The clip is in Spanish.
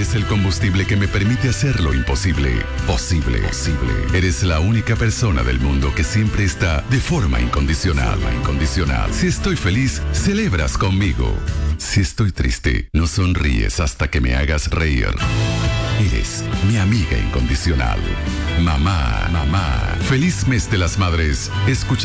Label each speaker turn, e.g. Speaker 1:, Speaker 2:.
Speaker 1: Eres el combustible que me permite hacer lo imposible posible. Eres la única persona del mundo que siempre está de forma incondicional. Si estoy feliz, celebras conmigo. Si estoy triste, no sonríes hasta que me hagas reír. Eres mi amiga incondicional. Mamá. Feliz mes de las madres. Escucha